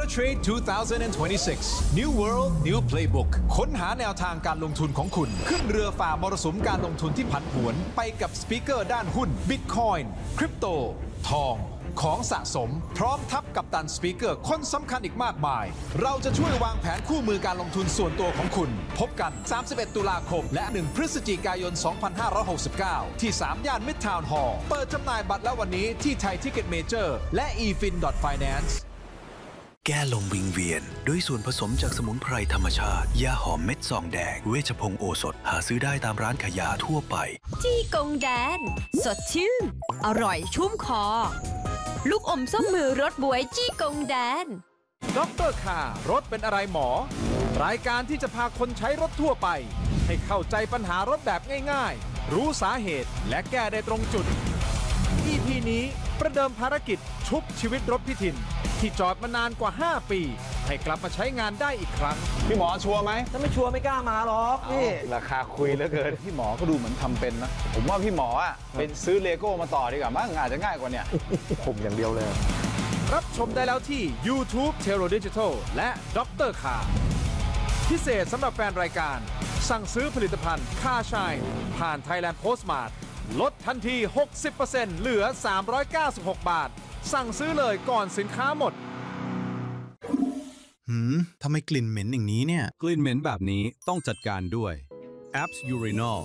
Trade 2026 New World New Playbook ค้นหาแนวทางการลงทุนของคุณขึ้นเรือฝ่ามรสุมการลงทุนที่ผันผวนไปกับสปีกเกอร์ด้านหุ้น Bitcoin คริปโตทองของสะสมพร้อมทับกับตันสปีกเกอร์คนสำคัญอีกมากมายเราจะช่วยวางแผนคู่มือการลงทุนส่วนตัวของคุณพบกัน31ตุลาคมและ1พฤศจิกายน2569ที่3ย่าน Midtown Hall เปิดจำหน่ายบัตรแล้ววันนี้ที่ไทยทิกเก็ตเมเจอร์และ efin.finance แก้ลมวิงเวียนด้วยส่วนผสมจากสมุนไพรธรรมชาติยาหอมเม็ดซองแดงเวชพงศ์โอสถหาซื้อได้ตามร้านขายยาทั่วไปจี้กงแดนสดชื่นอร่อยชุ่มคอลูกอมส้มมือรสบวยจี้กงแดนดร.คารถเป็นอะไรหมอรายการที่จะพาคนใช้รถทั่วไปให้เข้าใจปัญหารถแบบง่ายๆรู้สาเหตุและแก้ได้ตรงจุด EP นี้ประเดิมภารกิจชุบชีวิตรถพิทินที่จอดมานานกว่า5ปีให้กลับมาใช้งานได้อีกครั้งพี่หมอชัวร์ไหมถ้าไม่ชัวร์ไม่กล้ามาหรอกพี่ราคาคุยเหลือเกินพี่หมอก็ดูเหมือนทำเป็นนะผมว่าพี่หมออ่ะเป็นซื้อเลโก้มาต่อดีกว่ามั้งอาจจะง่ายกว่าเนี่ยผมอย่างเดียวเลยรับชมได้แล้วที่ YouTube Tero Digital และดร.คาพิเศษสำหรับแฟนรายการสั่งซื้อผลิตภัณฑ์ค่าชายผ่าน Thailand Postmart ลดทันที 60% เหลือ396 บาทสั่งซื้อเลยก่อนสินค้าหมดทำไมกลิ่นเหม็นอย่างนี้เนี่ยกลิ่นเหม็นแบบนี้ต้องจัดการด้วย Apps Urinol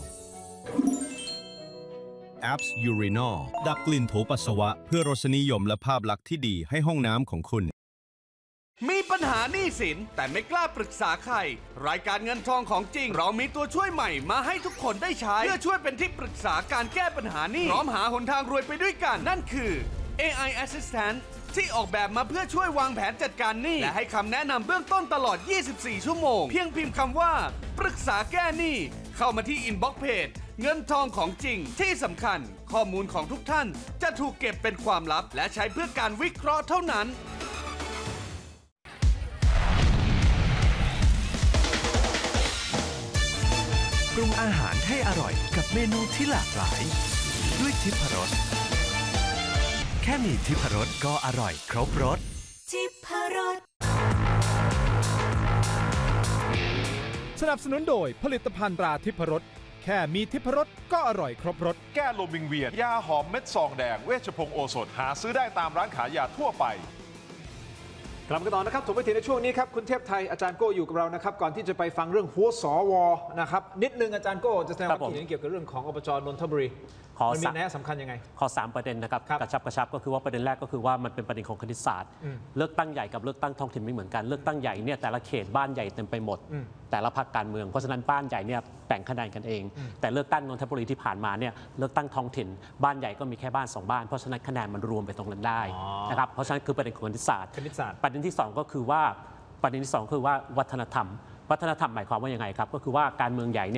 Apps Urinol ดับกลิ่นโถปัสสาวะเพื่อรสนิยมและภาพลักษณ์ที่ดีให้ห้องน้ำของคุณมีปัญหาหนี้สินแต่ไม่กล้าปรึกษาใครรายการเงินทองของจริงเรามีตัวช่วยใหม่มาให้ทุกคนได้ใช้เพื่อช่วยเป็นที่ปรึกษาการแก้ปัญหาหนี้พร้อมหาหนทางรวยไปด้วยกันนั่นคือ AI Assistant ที่ออกแบบมาเพื่อช่วยวางแผนจัดการหนี้และให้คำแนะนำเบื้องต้นตลอด24ชั่วโมงเพียงพิมพ์คำว่าปรึกษาแก้หนี้เข้ามาที่อินบ็อกซ์เพจเงินทองของจริงที่สำคัญข้อมูลของทุกท่านจะถูกเก็บเป็นความลับและใช้เพื่อการวิเคราะห์เท่านั้นปรุงอาหารให้อร่อยกับเมนูที่หลากหลายด้วยทิพรสแค่มีทิพรสก็อร่อยครบรสทิพรสสนับสนุนโดยผลิตภัณฑ์ตราทิพรสแค่มีทิพรสก็อร่อยครบรสแก้ลมวิงเวียนยาหอมเม็ดซองแดงเวชพงศ์โอสถหาซื้อได้ตามร้านขายยาทั่วไปกลับมากันต่อนะครับผมไปถึงในช่วงนี้ครับคุณเทพไทยอาจารย์โก้อยู่กับเรานะครับก่อนที่จะไปฟังเรื่องหัวสวนะครับนิดนึงอาจารย์โก้จะแสดงความคิดเห็นเกี่ยวกับเรื่องของอบจ.นนทบุรีมันมีนัยสำคัญยังไงขอ3ประเด็นนะครับกระชับก็คือว่าประเด็นแรกก็คือว่ามันเป็นประเด็นของคณิตศาสตร์เลือกตั้งใหญ่กับเลือกตั้งท้องถิ่นไม่เหมือนกันเลือกตั้งใหญ่เนี่ยแต่ละเขตบ้านใหญ่เต็มไปหมดแต่ละพรรคการเมืองเพราะฉะนั้นบ้านใหญ่เนี่ยแบ่งคะแนนกันเองแต่เลือกตั้งนนทบุรีที่ผ่านมาเนี่ยเลือกตั้งท้องถิ่นบ้านใหญ่ก็มีแค่บ้าน2บ้านเพราะฉะนั้นคะแนนมันรวมไปตรงนั้นได้นะครับเพราะฉะนั้นคือประเด็นของคณิตศาสตร์ประเด็นที่2ก็คือว่าวัฒนธรรมหมายความว่ายังไงครับก็คือว่าการเมืองใหญ่